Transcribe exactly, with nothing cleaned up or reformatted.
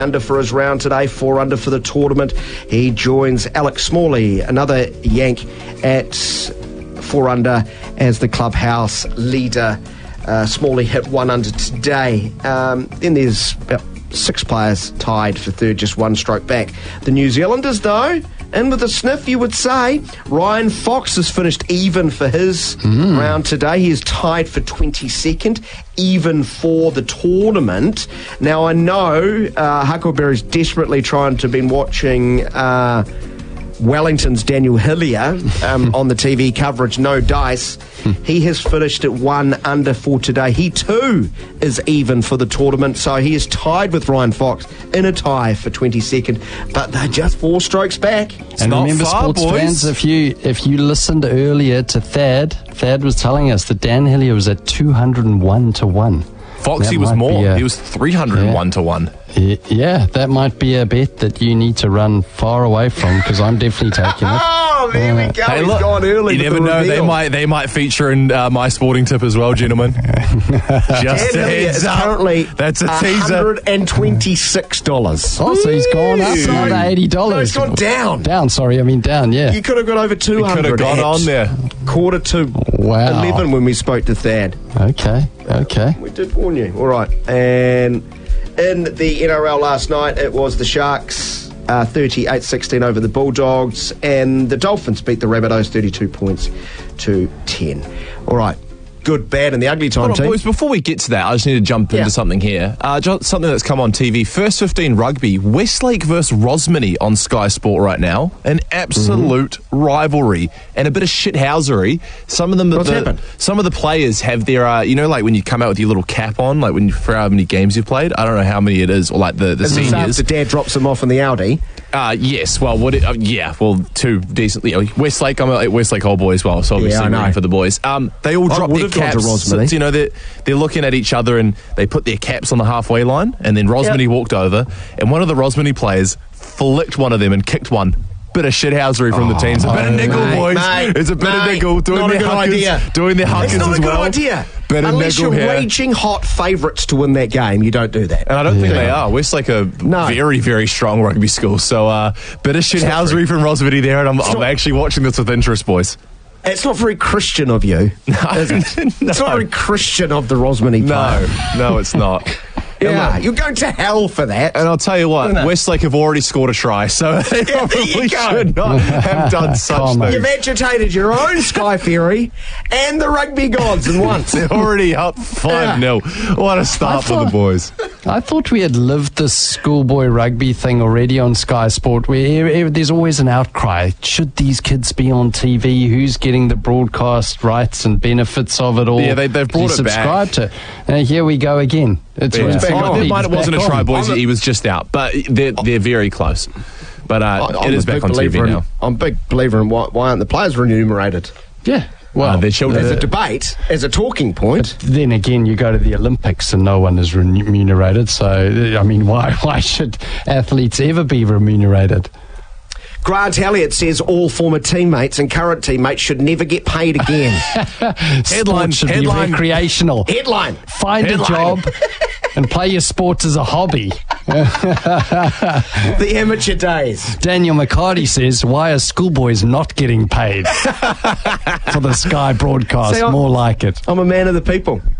under for his round today, four under for the tournament. He joins Alex Smalley, another Yank, at four under as the clubhouse leader. Uh, Smalley hit one under today. Um, then there's about six players tied for third, just one stroke back. The New Zealanders, though, in with a sniff, you would say. Ryan Fox has finished even for his mm. round today. He is tied for twenty-second, even for the tournament. Now, I know uh, Huckleberry's desperately trying to been watching uh, Wellington's Daniel Hillier um, on the T V coverage, no dice. He has finished at one under for today. He too is even for the tournament, so he is tied with Ryan Fox in a tie for twenty-second, but they're just four strokes back. It's and remember, far, sports boys. fans, if you if you listened earlier to Thad, Thad was telling us that Dan Hillier was at two hundred one to one. Foxy was more. A, he was three hundred one yeah. to one. Yeah, that might be a bet that you need to run far away from, because I'm definitely taking it. Oh, there we go. Hey, He's look, gone early. You never the know. reveal. They might they might feature in uh, my sporting tip as well, gentlemen. Just a heads up. Currently, that's a teaser. one hundred twenty-six dollars. Oh, so he's gone up another eighty dollars. No, he's gone down. Down, sorry. I mean down, yeah. You could have got over two hundred. You could have gone on there. Quarter to wow. eleven when we spoke to Thad. Okay, okay. We did warn you. All right. And in the N R L last night, it was the Sharks uh, thirty-eight sixteen over the Bulldogs, and the Dolphins beat the Rabbitohs thirty-two points to ten. All right. Good, bad, and the ugly time, Hold on, team. boys, before we get to that, I just need to jump yeah. into something here. Uh, just something that's come on T V. First fifteen rugby, Westlake versus Rosmini on Sky Sport right now. An absolute mm-hmm. rivalry and a bit of shithousery. Some of them, What's the, happened? Some of the players have their, uh, you know, like when you come out with your little cap on, like when you, for how many games you've played. I don't know how many it is, or like the, the seniors. The dad drops them off in the Audi. Uh, yes, well, what? It, uh, yeah, well, two decently. You know, Westlake, I'm a Westlake old boy as well, so obviously yeah, rooting for the boys. Um, they all I drop their caps. So, you know, they're, they're looking at each other and they put their caps on the halfway line, and then Rosmini yep. walked over, and one of the Rosmini players flicked one of them and kicked one. Bit of shithousery from oh, the teams. A bit of nickel, mate, boys. Mate, it's a bit mate, of nickel. Doing their huckers, doing their huckers as well. It's not a good idea. Bit Unless of you're here. raging hot favourites to win that game, you don't do that. And I don't yeah. think they are. Westlake a no. very, very strong rugby school. So, uh, bit of shithousery from Rosmini there, and I'm, I'm actually watching this with interest, boys. It's not very Christian of you, no, is it? no. It's not very Christian of the Rosmini player. No, no, it's not. Yeah, you're going to hell for that. And I'll tell you what, Westlake have already scored a try, so they yeah, probably should not have done such things. You've agitated your own Sky Ferry and the rugby gods in once. They're already up five nil. Yeah. What a start thought, for the boys. I thought we had lived this schoolboy rugby thing already on Sky Sport, where there's always an outcry. Should these kids be on T V? Who's getting the broadcast rights and benefits of it all? Yeah, they, they've brought it back. To? And here we go again. It's yeah. back oh, on. It wasn't a try, boys. A, he was just out. But they're, they're very close. But uh, it is back on T V in, now. I'm a big believer in why, why aren't the players remunerated? Yeah. Well, uh, they're children. As a debate, as a talking point. But then again, you go to the Olympics and no one is remunerated. So, I mean, why why should athletes ever be remunerated? Grant Elliott says all former teammates and current teammates should never get paid again. Headline should headline, be recreational. Headline. Find headline. a job and play your sports as a hobby. The amateur days. Daniel McCarty says, why are schoolboys not getting paid for the Sky broadcast? See, more like it. I'm a man of the people.